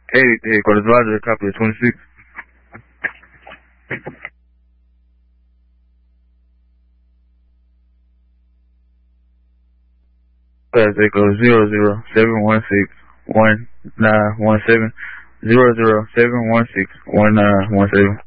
Hey, Curtis Roger, copy of 26. Pass Echo 007161917 007161917.